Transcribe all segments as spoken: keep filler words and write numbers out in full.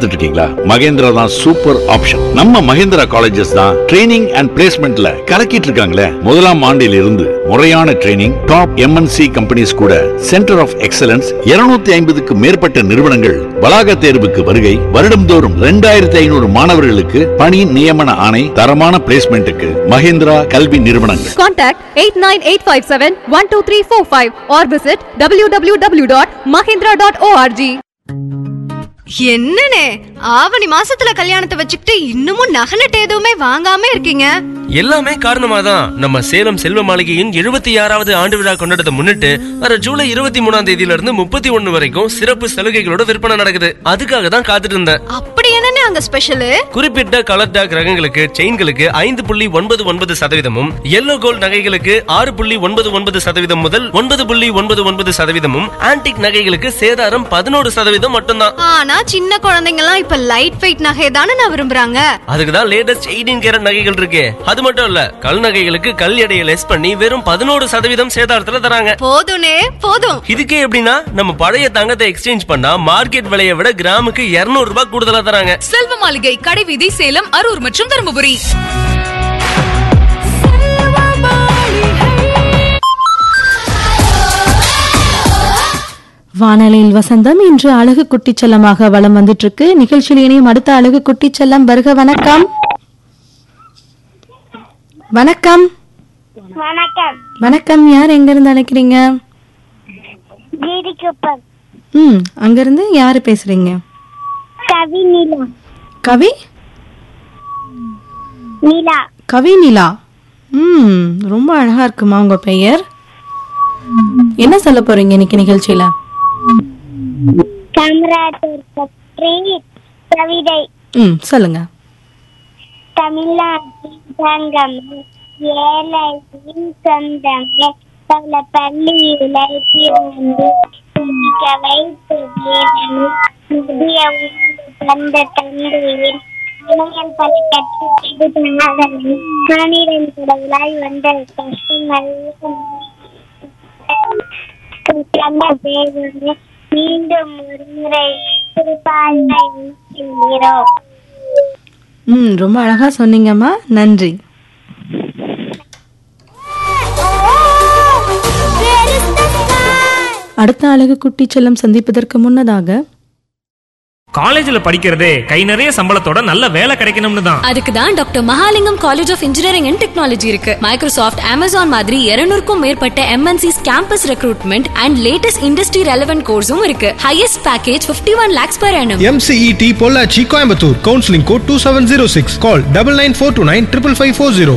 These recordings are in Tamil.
பார்த்துட்டு இருக்கீங்களா? மகேந்திரா தான் சூப்பர் ஆப்ஷன். நம்ம மகேந்திரா காலேஜஸ் தான் ட்ரைனிங் அண்ட் பிளேஸ்மெண்ட்ல கலக்கிட்டு இருக்காங்களே. முதலாம் ஆண்டில் இருந்து முறையான ட்ரைனிங், டாப் எம்என்சி கம்பெனிஸ் கூட சென்டர் ஆஃப் எக்ஸலன்ஸ், இருநூத்தி ஐம்பதுக்கு மேற்பட்ட நிறுவனங்கள் வளாக தேர்வுக்கு வருகை, வருடம்தோறும் இரண்டாயிரத்தி ஐநூறு மாணவர்களுக்கு பணி நியமன ஆணை, தரமான பிளேஸ்மெண்ட்டுக்கு மகேந்திரா கல்வி நிறுவனங்கள். Contact eight nine eight five seven one two three four five or visit w w w dot mahindra dot org. என்னனே ஆவணி மாசத்துல கல்யாணத்தை வச்சுக்கிட்டு இன்னமும் நகை நட்டு எதுவுமே வாங்காம இருக்கீங்க? எல்லாமே காரணமாதான் நம்ம சேலம் செல்வ மாளிகையின் எழுபத்தி ஆறாவது ஆண்டு விழா கொண்டாடத்தை முன்னிட்டு வர ஜூலை இருபத்தி மூணாம் தேதியில இருந்து முப்பத்தி ஒண்ணு வரைக்கும் சிறப்பு சலுகைகளோட விற்பனை நடக்குது. அதுக்காக தான் காத்துட்டு இருந்தேன். அப்படி என்னன்னு அங்க ஸ்பெஷல்? குறிப்பிட்ட கலர் டாக் ரகங்களுக்கு, செயின்களுக்கு ஐந்து புள்ளி ஒன்பது ஒன்பது சதவீதமும், எல்லோ கோல்ட் நகைகளுக்கு ஆறு புள்ளி ஒன்பது ஒன்பது சதவீதம் முதல் ஒன்பது புள்ளி ஒன்பது ஒன்பது சதவீதமும், ஆன்டிக் நகைகளுக்கு சேதாரம் பதினோரு சதவீதம் மட்டும்தான். ஆனா சின்ன குழந்தைங்க எல்லாம் இப்ப லைட் வெயிட் நகை தானே நான் விரும்புறாங்க. அதுக்குதான் லேட்டஸ்ட் எயிட்டீன் கேரட் நகைகள் இருக்கு. அது மட்டும் இல்ல, கல் நகைகளுக்கு கல் எடையை லெஸ் பண்ணி வெறும் பதினோரு சதவீதம் சேதாரத்துல தராங்க. போதும்னே போதும். இதுக்கே எப்படின்னா, நம்ம பழைய தங்கத்தை எக்ஸ்சேஞ்ச் பண்ணா மார்க்கெட் விலையை விட கிராமுக்கு இருநூறு ரூபாய் கூடுதலா தராங்க. செல்வ மாளிகை, கடைவீதி, சேலம், அரூர் மற்றும் தருமபுரி. வானலையில் வசந்தம் இன்று அழகு குட்டி செல்லமாக வலம் வந்துட்டு இருக்கு. நிகழ்ச்சியில் இணையும் அடுத்த அழகு குட்டி செல்லம் வருக. வணக்கம். வணக்கம். வணக்கம். வணக்கம். யார் எங்க இருந்து அழைக்கிறீங்க? ம், அங்க இருந்து யாரு பேசுறீங்க? கவி நிலா. கவி நிலா. கவி நிலா. ம், ரொம்ப அழகா இருக்குமா உங்க பெயர்? என்ன சொல்ல போறீங்க இன்னைக்கு நிகழ்ச்சியில? கவிதை. ம், சொல்லுங்க. தமிழ்நாட்டின் தங்கம், ஏழையின் சொந்தமே, பல பள்ளியில பிறந்து சிரிக்க வைத்து முதிய தந்த தந்தையின் இளையன் பல கற்று மாநிலம் கடவுளாய் வந்த கஷ்டங்கள் மீண்டும் ஒரு முறை ம், ரொம்ப அழகா சொன்னீங்கம்மா. நன்றி. அடுத்த அழகு குட்டி செல்லம் சந்திப்பதற்கு முன்னதாக, காலேஜ்ல படிக்கிறதே கை நிறைய சம்பளத்தோட நல்ல வேலை கிடைக்கணும்னு தான். அதுக்கு தான் doctor Mahalingam college of engineering and technology இருக்கு. மைக்ரோசாஃப்ட், அமேசான் மாதிரி இருநூறுக்கும் மேற்பட்ட MNCs campus recruitment and latest industry relevant கோர்ஸும் இருக்கு. Highest package fifty one lakhs per annum. M C E T Pollachi, Coimbatore. Counselling code two seven zero six. கால் nine nine four two nine five five four zero.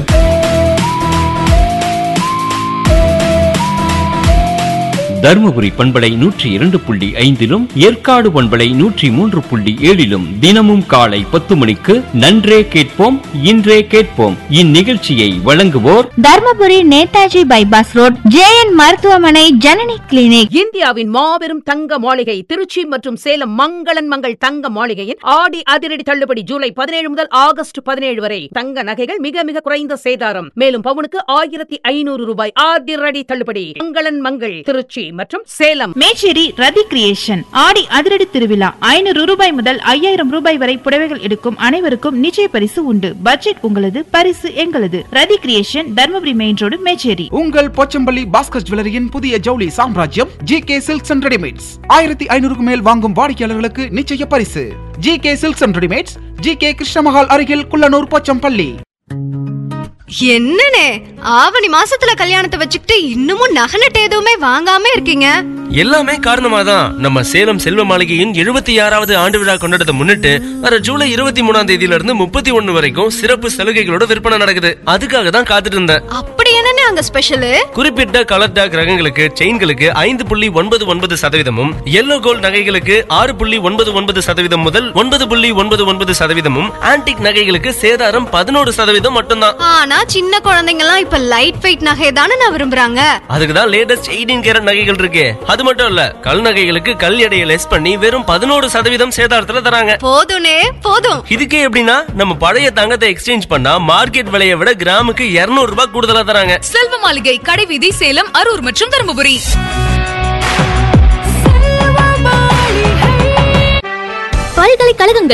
Dharmapuri பண்பலை நூற்றி இரண்டு புள்ளி ஐந்திலும், ஏற்காடு பண்பலை நூற்றி மூன்று புள்ளி ஏழிலும் தினமும் காலை பத்து மணிக்கு நன்றே கேட்போம் இன்றே கேட்போம். இந்நிகழ்ச்சியை வழங்குவோர் Dharmapuri Netaji bypass road J N மருத்துவமனை, ஜனனி கிளினிக். இந்தியாவின் மாபெரும் தங்க மாளிகை திருச்சி மற்றும் சேலம் மங்களன் மங்கள் தங்க மாளிகையின் ஆடி அதிரடி தள்ளுபடி ஜூலை பதினேழு முதல் ஆகஸ்ட் பதினேழு வரை. தங்க நகைகள் மிக மிக குறைந்த சேதாரம். மேலும் பவுனுக்கு ஆயிரத்தி ஐநூறு ரூபாய் அதிரடி தள்ளுபடி. மங்களன் மங்கள் திருச்சி மற்றும் சேலம். மேச்சேரி ரதி கிரியேஷன் ஆடி அதிரடி திருவிழா. ஐநூறு ரூபாய் முதல் ஐயாயிரம் ரூபாய் வரை புடவைகள் எடுக்கும் அனைவருக்கும் நிச்சய பரிசு உண்டு. பட்ஜெட் உங்களது, பரிசு எங்களது. ரதி creation, Dharmapuri main road, Mecheri. உங்கள் போச்சம்பள்ளி பாஸ்கர் ஜுவல்லரியின் புதிய ஜவுளி சாம்ராஜ்யம் G K silks and readymades. ஆயிரத்தி ஐநூறுக்கு மேல் வாங்கும் வாடிக்கையாளர்களுக்கு நிச்சய பரிசு. G K silks and readymades, G K Krishna Mahal அருகில் குள்ளனூர், போச்சம்பள்ளி. என்னனே ஆவணி மாசத்துல கல்யாணத்தை வச்சுக்கிட்டு இன்னமும் நகை நட்டு எதுவுமே வாங்காம இருக்கீங்க? எல்லாமே காரணமாதான் நம்ம சேலம் செல்வ மாளிகையின் எழுபத்தி ஆறாவது ஆண்டு விழா கொண்டாடத்தை முன்னிட்டு வர ஜூலை இருபத்தி மூணாம் தேதியில இருந்து முப்பத்தி ஒண்ணு வரைக்கும் சிறப்பு சலுகைகளோட விற்பனை நடக்குது. அதுக்காக தான் காத்துட்டு இருந்தேன். அப்படி என்னன்னு அங்க ஸ்பெஷல்? குறிப்பிட்ட கலர் டாக் ரகங்களுக்கு, செயின்களுக்கு ஐந்து புள்ளி ஒன்பது ஒன்பது சதவீதமும், எல்லோ கோல்ட் நகைகளுக்கு ஆறு புள்ளி ஒன்பது ஒன்பது சதவீதம் முதல் ஒன்பது புள்ளி ஒன்பது ஒன்பது சதவீதமும், ஆன்டிக் நகைகளுக்கு சேதாரம் பதினோரு சதவீதம் மட்டும்தான். ஆனா சின்ன குழந்தைங்க எல்லாம் இப்ப லைட் வெயிட் நகை தானே நான் விரும்புறாங்க. அதுக்குதான் லேட்டஸ்ட் எயிட்டீன் கேரட் நகைகள் இருக்கு. அது மட்டும் இல்ல, கல் நகைகளுக்கு கல் எடையை லெஸ் பண்ணி வெறும் பதினோரு சதவீதம் சேதாரத்துல தராங்க. போதும்னே போதும். இதுக்கே எப்படின்னா, நம்ம பழைய தங்கத்தை எக்ஸ்சேஞ்ச் பண்ணா மார்க்கெட் விலையை விட கிராமுக்கு இருநூறு ரூபாய் கூடுதலா தராங்க. செல்வ மாளிகை, கடைவீதி, சேலம், அரூர் மற்றும் தருமபுரி. பல்கலைக்கழகங்கள்